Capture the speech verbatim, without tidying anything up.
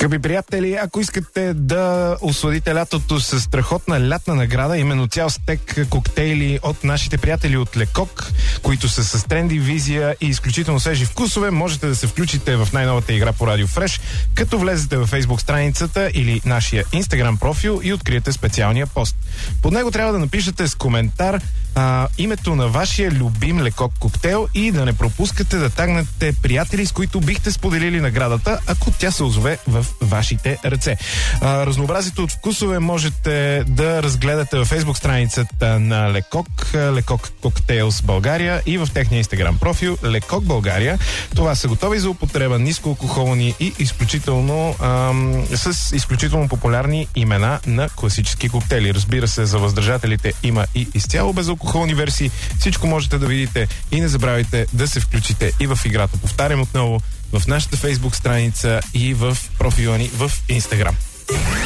Скъпи приятели, ако искате да осладите лятото с страхотна лятна награда, именно цял стек коктейли от нашите приятели от Лекок, които са с тренди, визия и изключително свежи вкусове, можете да се включите в най-новата игра по Радио Фреш, като влезете във Facebook страницата или нашия Instagram профил и откриете специалния пост. Под него трябва да напишете с коментар а, името на вашия любим Лекок коктейл и да не пропускате да тагнете приятели, с които бихте споделили наградата, ако тя се озове в вашите ръце. А, разнообразието от вкусове можете да разгледате във Facebook страницата на Лекок, Лекок Коктейлс България и в техния Instagram профил Лекок България. Това са готови за употреба, нискоалкохолни и изключително ам, с изключително популярни имена на класически коктейли. Разбира се, за въздържателите има и изцяло безалкохолни версии. Всичко можете да видите и не забравяйте да се включите и в играта. Повтарям отново, в нашата Facebook страница и в профила ни в Instagram.